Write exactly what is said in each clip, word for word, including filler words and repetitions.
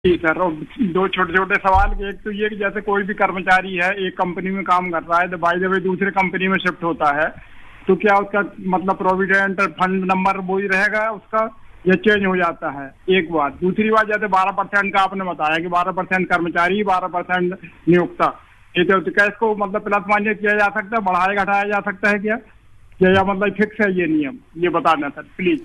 जी sir, और दो छोटे छोटे सवाल के, एक तो ये कि जैसे कोई भी कर्मचारी है एक कंपनी में काम कर रहा है तो बाय द वे दूसरे कंपनी में शिफ्ट होता है, तो क्या उसका मतलब प्रोविडेंट फंड नंबर वही रहेगा उसका या चेंज हो जाता है? एक बात। दूसरी बात, जैसे बारह परसेंट का आपने बताया कि बारह परसेंट कर्मचारी, बारह परसेंट नियोक्ता, ठीक है, तो क्या इसको मतलब प्लस माइनस किया जा सकता है, बढ़ाया घटाया जा सकता है क्या, या मतलब फिक्स है ये नियम? ये बताना सर प्लीज।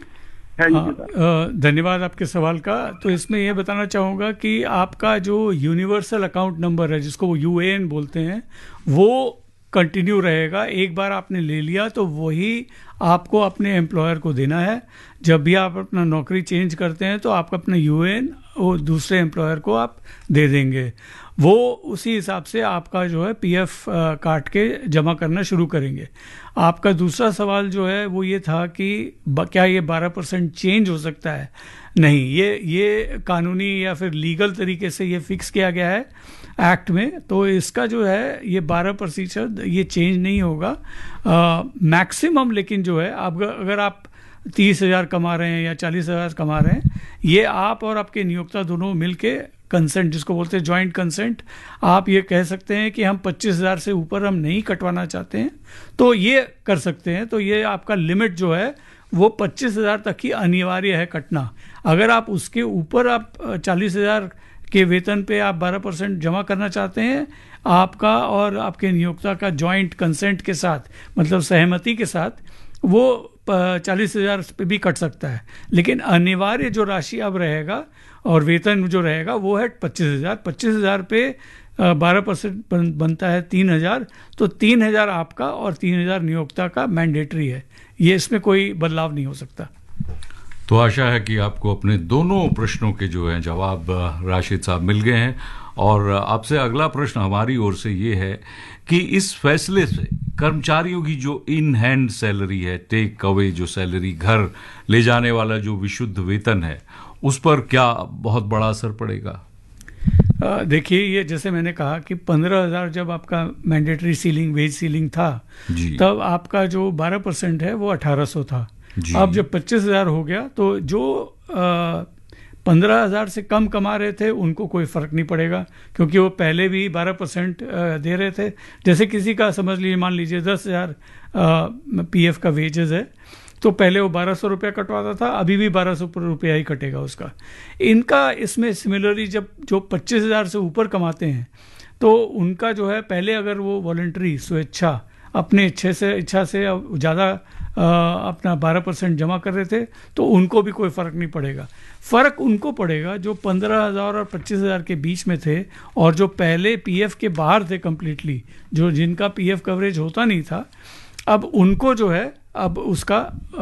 हाँ, धन्यवाद आपके सवाल का। तो इसमें यह बताना चाहूँगा कि आपका जो यूनिवर्सल अकाउंट नंबर है, जिसको वो यू ए एन बोलते हैं, वो कंटिन्यू रहेगा। एक बार आपने ले लिया तो वही आपको अपने एम्प्लॉयर को देना है। जब भी आप अपना नौकरी चेंज करते हैं तो आप अपना यू ए एन वो दूसरे एम्प्लॉयर को आप दे देंगे। वो उसी हिसाब से आपका जो है पी एफ काट के जमा करना शुरू करेंगे। आपका दूसरा सवाल जो है वो ये था कि क्या ये बारह परसेंट चेंज हो सकता है? नहीं, ये ये कानूनी या फिर लीगल तरीके से ये फिक्स किया गया है एक्ट में, तो इसका जो है ये बारह प्रतिशत ये चेंज नहीं होगा मैक्सिमम। लेकिन जो है आप अगर आप तीस हज़ार कमा रहे हैं या चालीस हज़ार कमा रहे हैं, ये आप और आपके नियोक्ता दोनों मिलके कंसेंट, जिसको बोलते हैं जॉइंट कंसेंट, आप ये कह सकते हैं कि हम पच्चीस हज़ार से ऊपर हम नहीं कटवाना चाहते हैं, तो ये कर सकते हैं। तो ये आपका लिमिट जो है वो पच्चीस हज़ार तक ही अनिवार्य है कटना। अगर आप उसके ऊपर आप चालीस हज़ार के वेतन पे आप बारह परसेंट जमा करना चाहते हैं, आपका और आपके नियोक्ता का जॉइंट कंसेंट के साथ, मतलब सहमति के साथ, वो चालीस हज़ार पे भी कट सकता है। लेकिन अनिवार्य जो राशि अब रहेगा और वेतन जो रहेगा वो है पच्चीस हज़ार। पच्चीस हज़ार पे बारह परसेंट बनता है तीन हज़ार, तो तीन हज़ार आपका और तीन हज़ार नियोक्ता का मैंडेटरी है। ये इसमें कोई बदलाव नहीं हो सकता। तो आशा है कि आपको अपने दोनों प्रश्नों के जो हैं जवाब राशिद साहब मिल गए हैं। और आपसे अगला प्रश्न हमारी ओर से ये है कि इस फैसले से कर्मचारियों की जो इन हैंड सैलरी है, टेक अवे जो सैलरी, घर ले जाने वाला जो विशुद्ध वेतन है, उस पर क्या बहुत बड़ा असर पड़ेगा? देखिए, ये जैसे मैंने कहा कि पंद्रह हज़ार जब आपका मैंडेटरी सीलिंग, वेज सीलिंग था, तब आपका जो बारह परसेंट है वो अठारह सौ था। अब जब पच्चीस हज़ार हो गया तो जो पंद्रह हज़ार से कम कमा रहे थे उनको कोई फ़र्क नहीं पड़ेगा, क्योंकि वो पहले भी बारह परसेंट दे रहे थे। जैसे किसी का समझ लीजिए, मान लीजिए दस हज़ार पी एफ का वेजेस है, तो पहले वो बारह सौ रुपया कटवाता था, अभी भी बारह सौ रुपया ही कटेगा उसका। इनका इसमें सिमिलरली जब जो पच्चीस हज़ार से ऊपर कमाते हैं तो उनका जो है, पहले अगर वो वॉलंटरी स्वेच्छा अपने इच्छे से इच्छा से ज़्यादा अपना बारह परसेंट जमा कर रहे थे तो उनको भी कोई फ़र्क नहीं पड़ेगा। फ़र्क उनको पड़ेगा जो पंद्रह हज़ार और पच्चीस हज़ार के बीच में थे और जो पहले पी एफ के बाहर थे कम्प्लीटली, जो जिनका पी एफ कवरेज होता नहीं था, अब उनको जो है अब उसका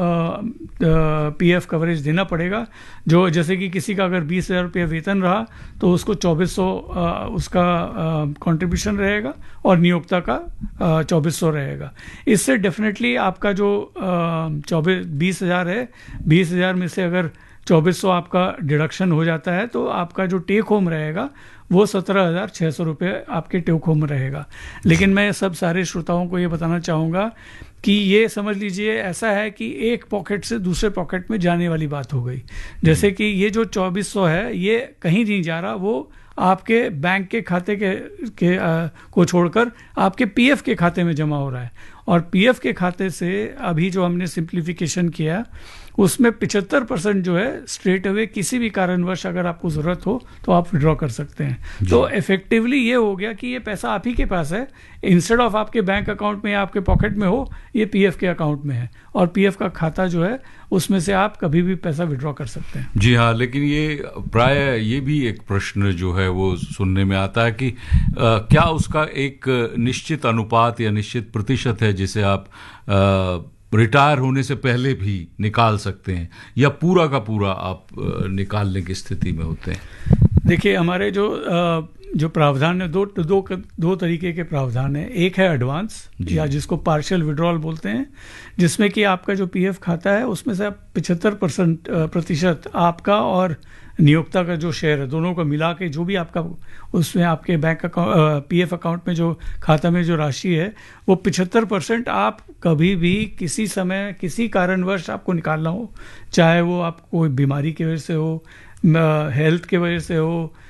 पी एफ कवरेज देना पड़ेगा। जो जैसे कि किसी का अगर बीस हज़ार रुपये वेतन रहा तो उसको चौबीस सौ उसका कंट्रीब्यूशन रहेगा और नियोक्ता का चौबीस सौ रहेगा। इससे डेफिनेटली आपका जो चौबीस बीस हज़ार है, बीस हज़ार में से अगर चौबीस सौ आपका डिडक्शन हो जाता है तो आपका जो टेक होम रहेगा वो सत्रह हज़ार छः सौ रुपये आपके टेक होम रहेगा। लेकिन मैं सब सारे श्रोताओं को ये बताना चाहूँगा कि ये समझ लीजिए ऐसा है कि एक पॉकेट से दूसरे पॉकेट में जाने वाली बात हो गई। जैसे कि ये जो चौबीस सौ है ये कहीं नहीं जा रहा, वो आपके बैंक के खाते के, के आ, को छोड़कर आपके पी एफ के खाते में जमा हो रहा है। और पी एफ के खाते से अभी जो हमने सिंप्लीफिकेशन किया उसमें पिछहत्तर परसेंट जो है स्ट्रेट अवे किसी भी कारणवश अगर आपको ज़रूरत हो तो आप विड्रॉ कर सकते हैं। तो इफेक्टिवली ये हो गया कि ये पैसा आप ही के पास है, इंस्टेड ऑफ आपके बैंक अकाउंट में या आपके पॉकेट में हो, ये पी एफ के अकाउंट में है और पी एफ का खाता जो है उसमें से आप कभी भी पैसा विड्रॉ कर सकते हैं। जी हाँ, लेकिन ये प्राय ये भी एक प्रश्न जो है वो सुनने में आता है कि आ, क्या उसका एक निश्चित अनुपात या निश्चित प्रतिशत है जिसे आप आ, रिटायर होने से पहले भी निकाल सकते हैं, या पूरा का पूरा आप निकालने की स्थिति में होते हैं? देखिए, हमारे जो जो प्रावधान है, दो दो दो तरीके के प्रावधान है। एक है एडवांस या जिसको पार्शियल विड्रॉल बोलते हैं, जिसमें कि आपका जो पी एफ खाता है उसमें से पिछहत्तर परसेंट प्रतिशत आपका और नियोक्ता का जो शेयर है, दोनों को मिला के जो भी आपका उसमें आपके bank account P F account में जो खाता में जो राशि है वो पिछहत्तर परसेंट आप कभी भी किसी समय किसी कारणवश आपको निकालना हो, चाहे वो आपको बीमारी की वजह से हो, हेल्थ की वजह से हो,